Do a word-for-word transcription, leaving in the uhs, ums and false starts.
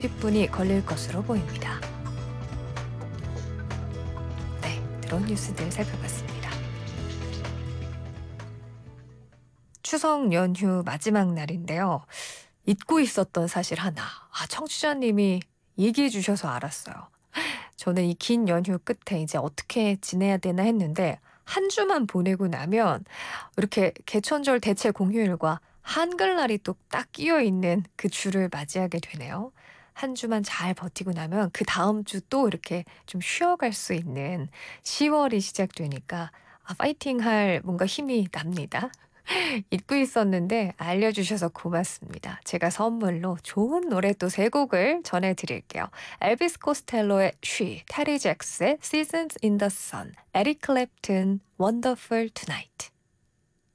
십 분이 걸릴 것으로 보입니다. 네, 들어온 뉴스들 살펴봤습니다. 추석 연휴 마지막 날인데요. 잊고 있었던 사실 하나. 아, 청취자님이 얘기해 주셔서 알았어요. 저는 이 긴 연휴 끝에 이제 어떻게 지내야 되나 했는데 한 주만 보내고 나면 이렇게 개천절 대체 공휴일과 한글날이 또 딱 끼어 있는 그 주를 맞이하게 되네요. 한 주만 잘 버티고 나면 그다음 주 또 이렇게 좀 쉬어갈 수 있는 시월이 시작되니까 아 파이팅할 뭔가 힘이 납니다. 잊고 있었는데 알려주셔서 고맙습니다. 제가 선물로 좋은 노래 또 세 곡을 전해드릴게요. 엘비스 코스텔로의 She, 테리 잭스의 Seasons in the Sun, 에릭 클랩튼 Wonderful Tonight.